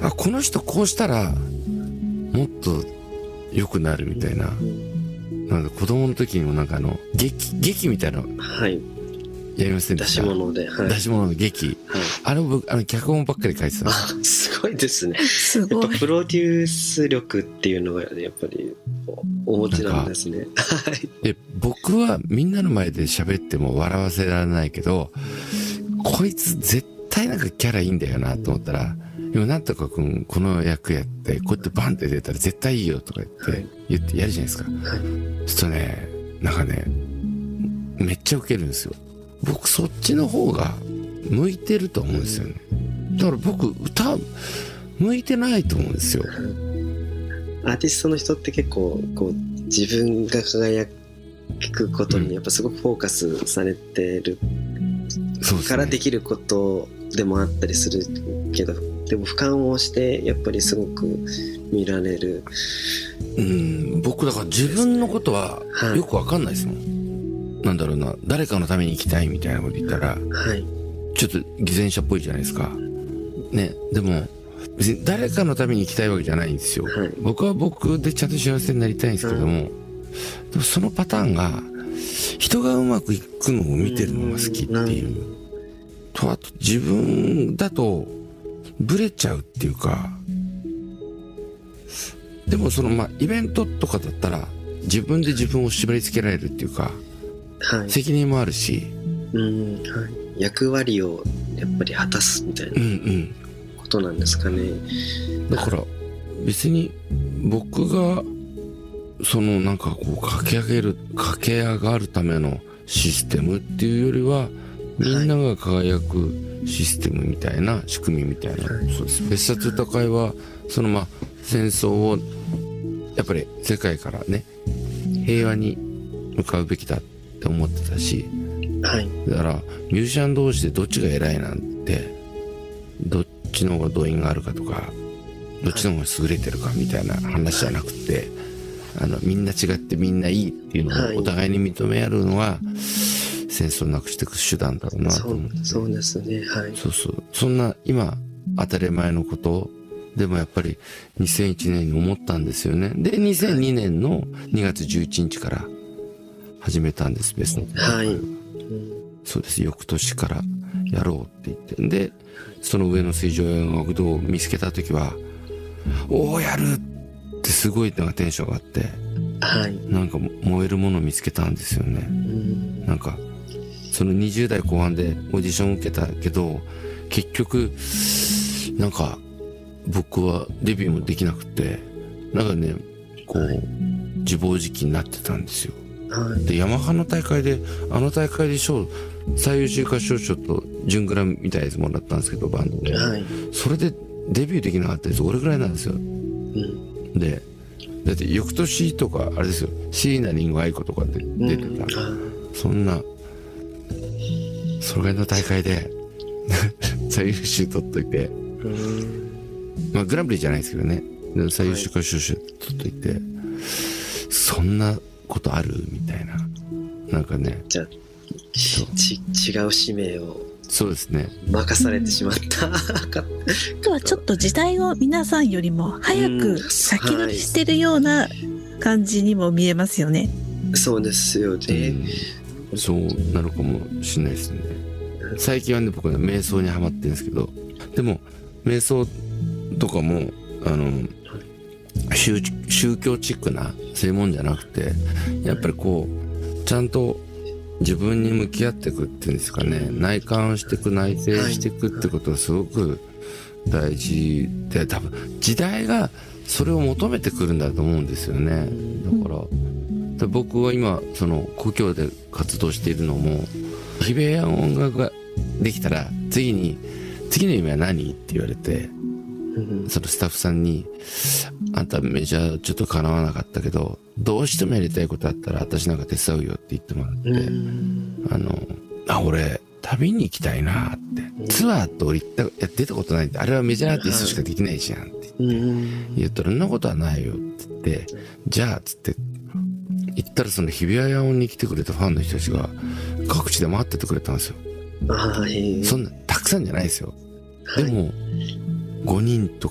あ、この人こうしたらもっと良くなるみたいな。なんか子供の時にもなんか劇みたいなのはいやりませんでした？ 出し物で、はい、 出し物の劇、はい、僕脚本ばっかり書いてたんです。 あ、すごいですね。 すごい。 やっぱプロデュース力っていうのがやっぱりお持ちなんですね。 で、僕はみんなの前で喋っても笑わせられないけど、こいつ絶対なんかキャラいいんだよなと思ったら、でもなんとか君この役やってこうやってバンって出たら絶対いいよとか言ってやるじゃないですか。はい、ちょっとね、なんかね、めっちゃウケるんですよ。僕そっちの方が向いてると思うんですよね。だから僕歌向いてないと思うんですよ。 アーティストの人って結構こう自分が輝くことにやっぱすごくフォーカスされてるからできることでもあったりするけど、でも俯瞰をしてやっぱりすごく見られる。 僕だから自分のことはよくわかんないですもん。はい、なんだろうな、誰かのために生きたいみたいなこと言ったら、はい、ちょっと偽善者っぽいじゃないですか。ね、でも別に誰かのために生きたいわけじゃないんですよ。はい、僕は僕でちゃんと幸せになりたいんですけども、でもそのパターンが人がうまくいくのを見てるのが好きっていうと、あと自分だとブレちゃうっていうか、でもそのイベントとかだったら自分で自分を縛り付けられるっていうか、はい、責任もあるし、 はい、役割をやっぱり果たすみたいなことなんですかね。 だから別に僕がそのなんかこう駆け上がるためのシステムっていうよりは、みんなが輝くシステムみたいな、仕組みみたいな、はい、そうです。別冊歌会はその戦争をやっぱり世界からね、平和に向かうべきだって思ってたし、はい、だからミュージシャン同士でどっちが偉いなんて、どっちの方が動員があるかとか、どっちの方が優れてるかみたいな話じゃなくて、みんな違ってみんないいっていうのをお互いに認め合うのが戦争をなくしていく手段だろうなと思って。 そうですね。はい。 そうそう。そんな今当たり前のことでもやっぱり2001年に思ったんですよね。で、2002年の2月11日から始めたんです、ベスト。はい。そうです。翌年からやろうって言って。で、その上の水上音楽堂を見つけたときは、おー、やるってすごいなんかテンションがあって、はい。なんか燃えるものを見つけたんですよね。なんか、その20代後半でオーディション受けたけど、結局、なんか、僕はデビューもできなくて、なんかね、こう、自暴自棄になってたんですよ。はい、で、ヤマハの大会で、大会で最優秀歌唱賞と準グラみたいなやつもらったんですけど、バンドで。はい、それでデビューできなかったやつ、俺ぐらいなんですよ。で、だって翌年とか、あれですよ、椎名林檎愛子とかで出てた。そんな、それぐらいの大会で、最優秀取っといて、グランプリじゃないですけどね、最優秀歌唱賞取っといて、そんなことあるみたいな。なんかね。 じゃあ、違う使命を。 そうですね。 任されてしまった。 とはちょっと時代を皆さんよりも早く先取りしてるような感じにも見えますよね。 そうですよね。 そうなるかもしれないですね。最近はね、僕は瞑想にハマってるんですけど、でも瞑想とかも宗教チックなそういうもんじゃなくて、やっぱりこうちゃんと自分に向き合っていくっていうんですかね、内観していく、内省していくってことがすごく大事で、多分時代がそれを求めてくるんだと思うんですよね。だから僕は今その故郷で活動しているのも、日比谷音楽ができたら次の夢は何って言われて、そのスタッフさんに、あんたメジャーちょっと叶わなかったけど、どうしてもやりたいことあったら私なんか手伝うよって言ってもらって、俺旅に行きたいなって、ツアーって俺出たことないんで、あれはメジャーアーティストしかできないじゃんって言ったら、そんなことはないよって言って、じゃあつって行ったら、その日比谷音に来てくれたファンの人たちが各地で待っててくれたんですよ。そんなたくさんじゃないですよ。でも5人と